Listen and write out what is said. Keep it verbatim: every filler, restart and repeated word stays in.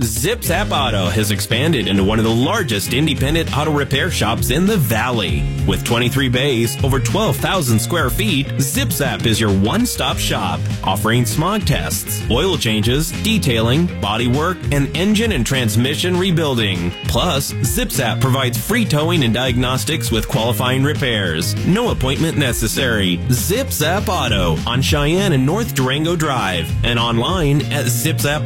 Zip Zap Auto has expanded into one of the largest independent auto repair shops in the Valley. With twenty-three bays, over twelve thousand square feet, Zip Zap is your one-stop shop, offering smog tests, oil changes, detailing, body work, and engine and transmission rebuilding. Plus, Zip Zap provides free towing and diagnostics with qualifying repairs. No appointment necessary. Zip Zap Auto on Cheyenne and North Durango Drive, and online at zip zap